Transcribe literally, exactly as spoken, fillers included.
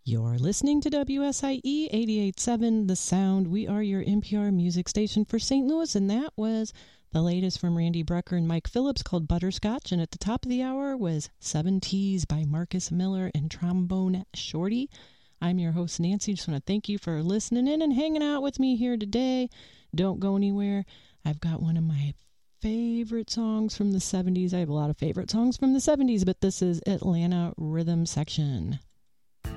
You're listening to W S I E eighty-eight point seven The Sound. We are your N P R music station for Saint Louis, and that was the latest from Randy Brecker and Mike Phillips called Butterscotch. And at the top of the hour was Seven Teas by Marcus Miller and Trombone Shorty. I'm your host, Nancy. Just want to thank you for listening in and hanging out with me here today. Don't go anywhere. I've got one of my favorite songs from the seventies. I have a lot of favorite songs from the seventies, but this is Atlanta Rhythm Section.